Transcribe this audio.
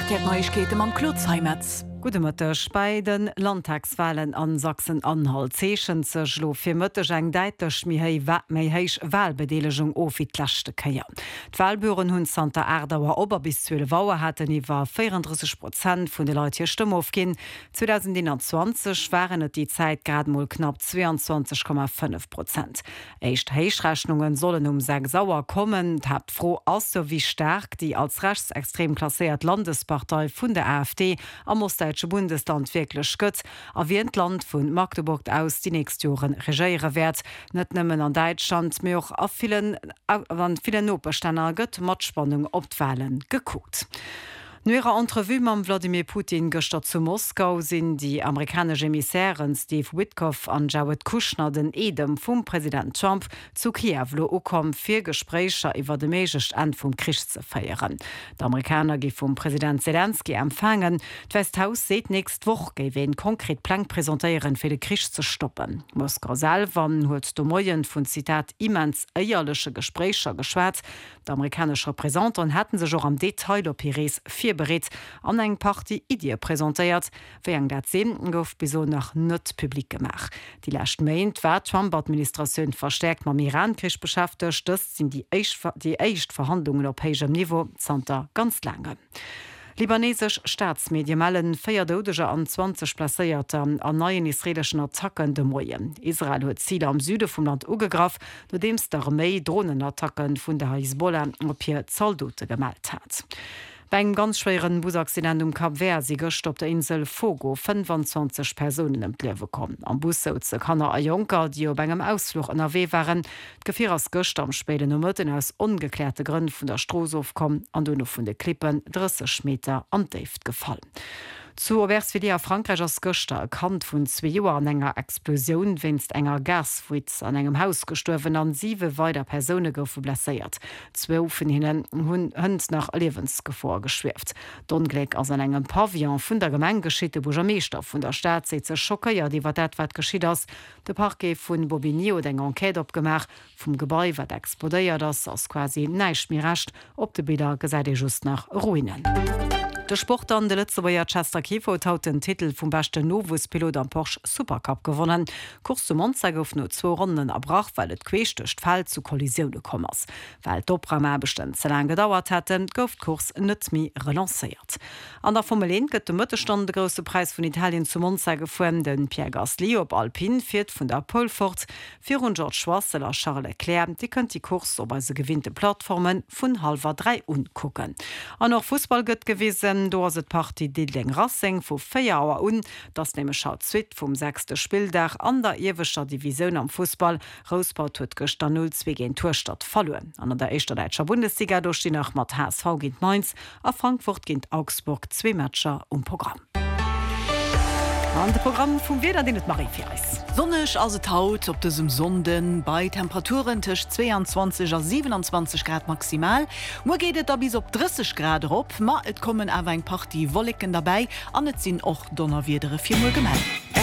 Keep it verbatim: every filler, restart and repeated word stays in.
Neuigkeiten am Klutzheimetz. Gute Mëttech bei den Landtagswahlen an Sachsen-Anhalt zeechen ze schlo fir Mëttech eng deitech mi héi méi héich Wahlbedeelegung ofi d'lächte Käier. D'Wahlbüren hunn Santa Erdauer ober bis zwölf Wauer hatten iwwer vierunddreißig Prozent vun de Leute hier Stimme aufginn. zwanzig einundzwanzig waren et die Zeit grad mal knapp zweiundzwanzig Komma fünf Prozent. Echt Heichrechnungen sollen um sechs Sauer kommen. Habt froh as so wie stark die als rechtsextrem klassiert Landespartei vun der AfD am Ostdeutschen Bundesland wirklich gëtt, a wie ent Land vun Magdeburg aus die nächst Joren regéiere werd, net nëmmen an Deutschland mé och a vielen an vielen Oberstänner gëtt Matspannung op d'Wahlen gekuckt. No ihrer Entrevue mit Wladimir Putin gestern zu Moskau sind die amerikanische Emissären Steve Witkoff und Jared Kushner den Edem vom Präsident Trump zu Kiew gekommen, für Gespräche über den möglichen Ende vom Krieg zu feiern. Die Amerikaner gehen vom Präsident Zelensky empfangen. Das Weiße Haus sieht nächste Woche, einen konkreten Plan präsentieren, für den Krieg zu stoppen. Moskau selber hat do Morgen von Zitat immens eierliche Gespräche geschwärzt. Die amerikanischen Repräsentanten hatten sich auch am Detail auf Paris vier berät an eng Party Idee präsentiert, wie eng dat sehen gouf bis nach net publik gemacht. Die lächt meint war Trump-Administration verstärkt ma Iran-Krieg beschäftigt, das sind die echt, die echt Verhandlungen auf hohem Niveau Santa ganz lange. Libanesisch Staatsmedien melden vier Todesche an zwanzig Placéierte an neuen israelischen Attacken de Moien. Israel hat Ziele am Süden vom Land ugegraf, nachdem es der Armee Drohnenattacken von der Hezbollah op ihr Zolldote gemeldet hat. Beim ganz schweren Busaccident um Kap Verde sie op der Insel Fogo fünfundzwanzig Personen im Leben kommen. Am Bus ze Kanner a Junker, die op engem Ausflug an W waren, Gefir as Göcht am späten Nummerten aus ungeklärte Gründe vun der Stroos aufkommen, an du noch vun de Klippen dreißig Meter an Deft gefallen. Zu Obersvidea Frankreich als Göster erkannt vun zwei Joer an enger Explosion winst enger Gasfuiz an engem Haus gestorven an sieben weiter Personen goufe blessiert. Zwei vun hinnen hunn hënd nach Lebensgefahr geschwirft. D'Unglück ass an engem Pavillon vun der Gemeingeschitte Bourgermeister vun der Stadt se ze schockéiert, iwwer dat wat geschieht ass. De Parquet vun Bobigny oder eng Enquete opgemacht vum Gebäi wat explodéiert ass ass quasi neiich mir racht, op de Bilder gesäit just nach Ruinen. Der Sport an de Lützeburger Chester Kiefer haut den Titel vum beste Novus-Pilot am Porsche Supercup gewonnen. Kurs zu Monza gouf no zwei Runden erbrach, weil et queescht Fall zu Kollisioune kommers. Weil d'Opramabechten ze lang gedauert hätten, gouf Kurs net mi relanceiert. An der Formel eins gëtt de Mëttestand de grosse Preis vun Italien zu Monza gefuem, den Pierre Gasly op Alpine firt vun der Pole fort, fir hun George Schwarzeler Charles Leclerc, die kënnt die Kurs op se gewinnte Plattformen vun halber drei unkucken. An noch Fußball gëtt gewesen, do ass et Party Didling Racing vu vier Auer un, das nemme schaut Zwiit vum sechste Spieldach an der ewescher Division am Fußball. Rosbaut huet gestern null zwei gegen Thurstadt verloren. An der Eischter Deitscher Bundesliga durch die nach mat H S V ginint Mainz, a Frankfurt ginint Augsburg zwei Matscher um Programm. An de Programm vum Weder den et Mariefiis. Sonnech as haut op desem Sonden bei Temperaturen tisch zweiundzwanzig a siebenundzwanzig Grad maximal. Mo gehtt da bis op dreißig Grad op, ma et kommen awer eng Party Wolken dabei, an et sinn och Donnerwiedere vier gemeldet.